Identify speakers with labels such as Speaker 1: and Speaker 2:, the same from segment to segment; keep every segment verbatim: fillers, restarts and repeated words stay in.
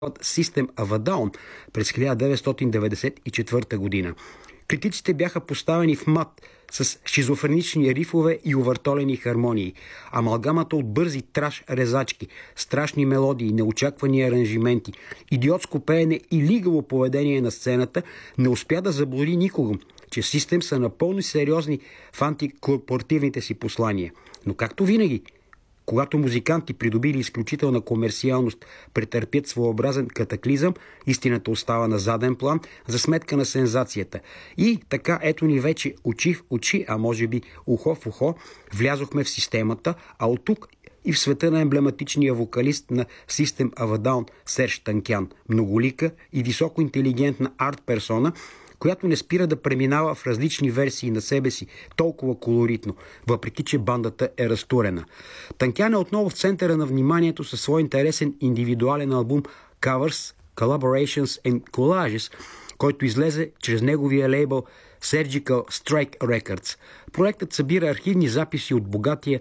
Speaker 1: System of a Down през хиляда деветстотин деветдесет и четвърта година. Критиците бяха поставени в мат с шизофренични рифове и увъртолени хармонии. Амалгамата от бързи траш резачки, страшни мелодии, неочаквани аранжименти, идиотско пеене и лигаво поведение на сцената не успя да заблуди никого, че System са напълно сериозни в антикорпоративните си послания. Но както винаги, когато музиканти, придобили изключителна комерциалност, претърпят своеобразен катаклизъм, истината остава на заден план за сметка на сензацията. И така, ето ни вече очи в очи, а може би ухо в ухо, влязохме в системата, а от тук и в света на емблематичния вокалист на System of a Down Серж Танкян, многолика и високоинтелигентна арт-персона, която не спира да преминава в различни версии на себе си толкова колоритно, въпреки че бандата е разтурена. Танкян е отново в центъра на вниманието със свой интересен индивидуален албум Covers, Collaborations and Collages, който излезе чрез неговия лейбъл Surgical Strike Records. Проектът събира архивни записи от богатия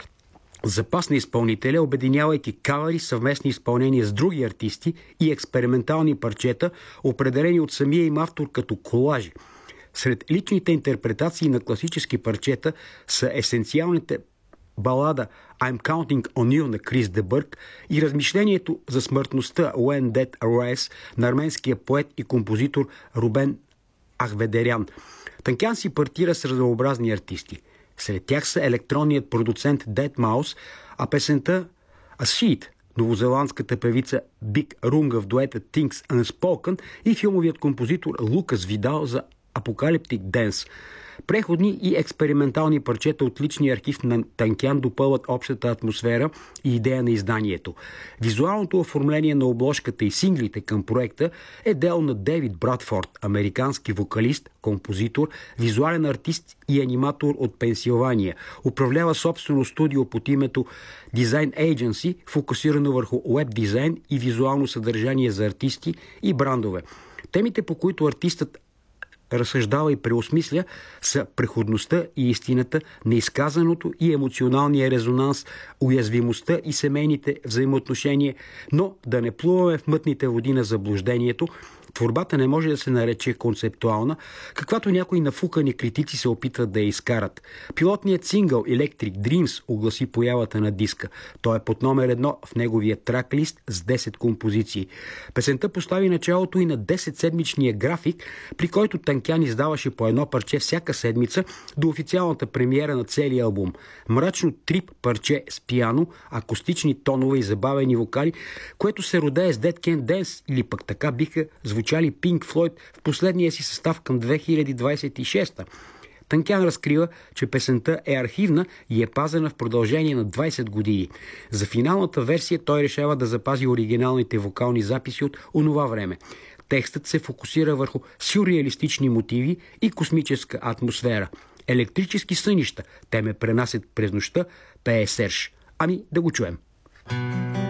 Speaker 1: запас на изпълнителя, обединявайки кавъри, съвместни изпълнения с други артисти и експериментални парчета, определени от самия им автор като колажи. Сред личните интерпретации на класически парчета са есенциалните балада I'm Counting on You на Крис де Бърг и размишлението за смъртността When Death Arrives на арменския поет и композитор Рубен Ахведерян. Танкян си партира с разнообразни артисти. Сред тях са електронният продуцент deadmau5, а песента A Seed, новозеландската певица Биг Рунга в дуета Things Unspoken и филмовият композитор Лукас Видал за Apocalyptic Dance. Преходни и експериментални парчета от личния архив на Танкян допълват общата атмосфера и идея на изданието. Визуалното оформление на обложката и синглите към проекта е дело на Дейвид Брадфорд, американски вокалист, композитор, визуален артист и аниматор от Пенсилвания. Управлява собствено студио под името Design Agency, фокусирано върху веб дизайн и визуално съдържание за артисти и брандове. Темите, по които артистът разсъждава и преосмисля, са преходността и истината, неизказаното и емоционалния резонанс, уязвимостта и семейните взаимоотношения, но да не плуваме в мътните води на заблуждението. Творбата не може да се нарече концептуална, каквато някои нафукани критици се опитват да я изкарат. Пилотният сингъл Electric Dreams огласи появата на диска. Той е под номер едно в неговия трак-лист с десет композиции. Песента постави началото и на десет-седмичния график, при който Танкян издаваше по едно парче всяка седмица до официалната премиера на целия албум. Мрачно трип парче с пиано, акустични тонове и забавени вокали, което се родее с Dead Can Dance, или пък така биха звучали Pink Floyd в последния си състав към две хиляди двадесет и шеста. Танкян разкрива, че песента е архивна и е пазена в продължение на двадесет години. За финалната версия той решава да запази оригиналните вокални записи от онова време. Текстът се фокусира върху сюрреалистични мотиви и космическа атмосфера. Електрически сънища, те ме пренасят през нощта, пее Серж. Ами да го чуем.